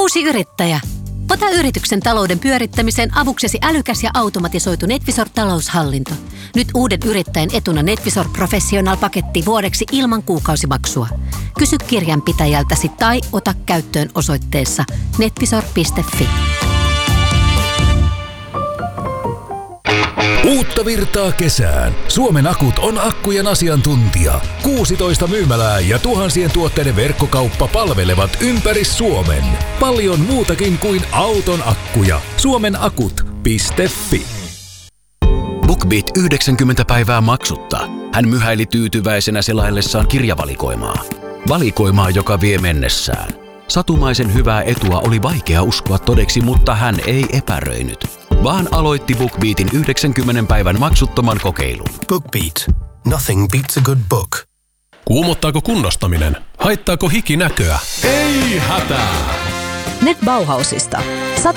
Uusi yrittäjä. Ota yrityksen talouden pyörittämiseen avuksesi älykäs ja automatisoitu NetVisor-taloushallinto. Nyt uuden yrittäjän etuna NetVisor Professional-paketti vuodeksi ilman kuukausimaksua. Kysy kirjanpitäjältäsi tai ota käyttöön osoitteessa netvisor.fi. Uutta virtaa kesään. Suomen Akut on akkujen asiantuntija. 16 myymälää ja tuhansien tuotteiden verkkokauppa palvelevat ympäri Suomen. Paljon muutakin kuin auton akkuja. Suomenakut.fi. BookBeat 90 päivää maksutta. Hän myhäili tyytyväisenä selaillessaan kirjavalikoimaa. Valikoimaa, joka vie mennessään. Satumaisen hyvää etua oli vaikea uskoa todeksi, mutta hän ei epäröinyt, vaan aloitti BookBeatin 90 päivän maksuttoman kokeilun. BookBeat. Nothing beats a good book. Kuumottaako kunnostaminen? Haittaako hiki näköä? Ei hätää! Nyt Bauhausista.